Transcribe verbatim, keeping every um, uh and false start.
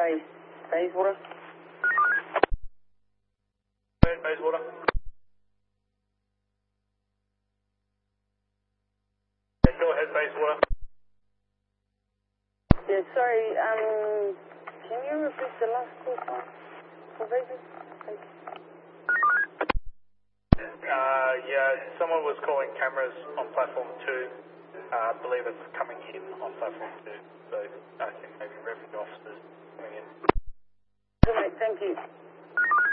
Bay. Bayswater. Bayswater. Yeah, go ahead, Bayswater. Yeah, sorry, um, can you repeat the last call for, for Vegas? Thank you. Uh, yeah, someone was calling cameras on platform two. Uh, I believe it's coming in on platform two, so I think maybe revenue officers coming in. Good, mate, thank you.